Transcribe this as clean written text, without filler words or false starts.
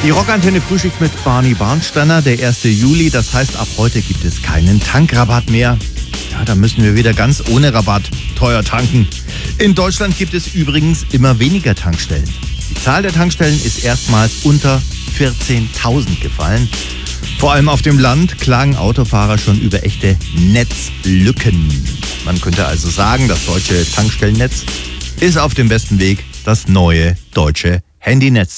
Die Rockantenne Frühschicht mit Barney Barnsteiner, der 1. Juli. Das heißt, ab heute gibt es keinen Tankrabatt mehr. Ja, da müssen wir wieder ganz ohne Rabatt teuer tanken. In Deutschland gibt es übrigens immer weniger Tankstellen. Die Zahl der Tankstellen ist erstmals unter 14.000 gefallen. Vor allem auf dem Land klagen Autofahrer schon über echte Netzlücken. Man könnte also sagen, das deutsche Tankstellennetz ist auf dem besten Weg, das neue deutsche Handynetz